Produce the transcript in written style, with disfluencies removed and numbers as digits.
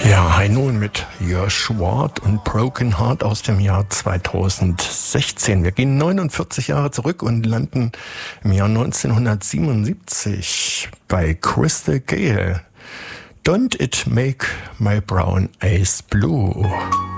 Ja, hi nun mit Your Sword und Broken Heart aus dem Jahr 2016. Wir gehen 49 Jahre zurück und landen im Jahr 1977 bei Crystal Gayle. Don't it make my brown eyes blue?